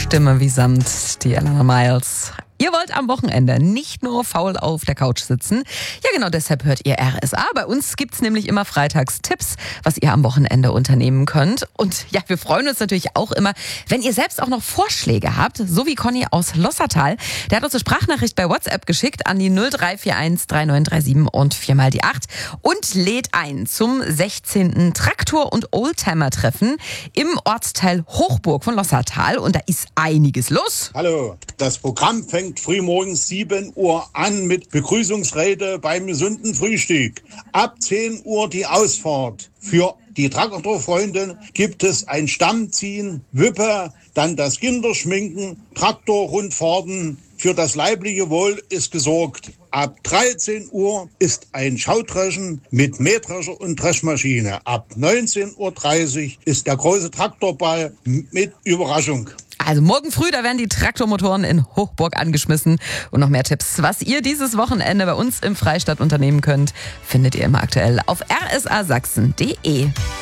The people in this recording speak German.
Stimme wie Samt, die Elena Miles. Ihr wollt am Wochenende nicht nur faul auf der Couch sitzen. Ja genau, deshalb hört ihr RSA. Bei uns gibt's nämlich immer freitags Tipps, was ihr am Wochenende unternehmen könnt. Und ja, wir freuen uns natürlich auch immer, wenn ihr selbst auch noch Vorschläge habt. So wie Conny aus Lossertal. Der hat uns eine Sprachnachricht bei WhatsApp geschickt an die 0341 3937 und 4 die 8 und lädt ein zum 16. Traktor- und Oldtimer-Treffen im Ortsteil Hochburg von Lossertal. Und da ist einiges los. Hallo, das Programm fängt frühmorgens 7 Uhr an mit Begrüßungsrede beim gesunden Frühstück. Ab 10 Uhr die Ausfahrt. Für die Traktorfreunde gibt es ein Stammziehen, Wippe, dann das Kinderschminken, Traktorrundfahrten. Für das leibliche Wohl ist gesorgt. Ab 13 Uhr ist ein Schaudreschen mit Mähdrescher und Dreschmaschine. Ab 19:30 Uhr ist der große Traktorball mit Überraschung. Also morgen früh, da werden die Traktormotoren in Hochburg angeschmissen. Und noch mehr Tipps, was ihr dieses Wochenende bei uns im Freistadt unternehmen könnt, findet ihr immer aktuell auf rsasachsen.de.